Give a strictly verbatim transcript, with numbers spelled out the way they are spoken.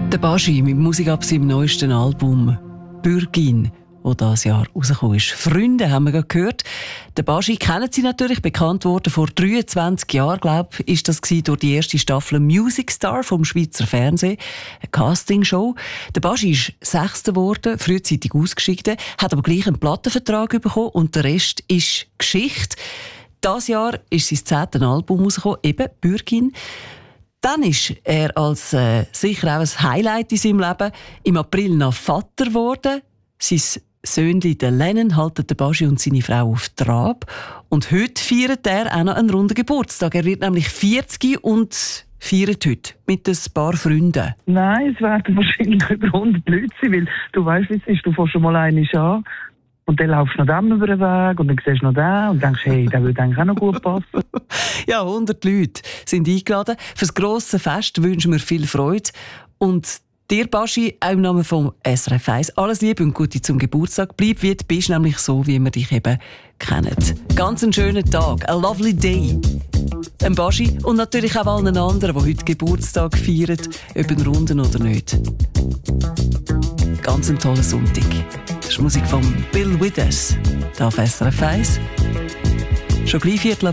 Der Baschi mit Musik ab seinem neuesten Album «Bürgin», das dieses Jahr rausgekommen ist. «Freunde» haben wir gerade gehört. Der Baschi kennen Sie natürlich, bekannt worden vor dreiundzwanzig Jahren, glaube ich, ist das gewesen, durch die erste Staffel «Music Star» vom Schweizer Fernsehen, eine Castingshow. Der Baschi ist Sechster geworden, frühzeitig ausgeschieden, hat aber gleich einen Plattenvertrag bekommen und der Rest ist Geschichte. Dieses Jahr ist sein zehntes Album rausgekommen, eben «Bürgin». Dann ist er als äh, sicher auch ein Highlight in seinem Leben im April noch Vater geworden. Sein Söhnchen, der Lennon, halten den Baschi und seine Frau auf Trab. Und heute feiert er auch noch einen runden Geburtstag. Er wird nämlich vierzig und feiert heute mit ein paar Freunden. Nein, es werden wahrscheinlich über hundert Leute sein, weil du weißt, wie es ist, du fährst schon mal einmal an. Und dann laufst du noch dem über den Weg und dann siehst du noch den und denkst, hey, der würde eigentlich auch noch gut passen. Ja, hundert Leute sind eingeladen. Für das grosse Fest wünschen wir viel Freude. Und dir, Baschi, auch im Namen vom S R F eins, alles Liebe und Gute zum Geburtstag. Bleib wie du bist, nämlich so, wie wir dich eben kennen. Ganz einen schönen Tag, a lovely day. Ein Baschi und natürlich auch allen anderen, die heute Geburtstag feiern, ob einen runden oder nicht. Ganz ein toller Sonntag. Das ist Musik von Bill Withers, hier auf S R F eins. Schon gleich Viertel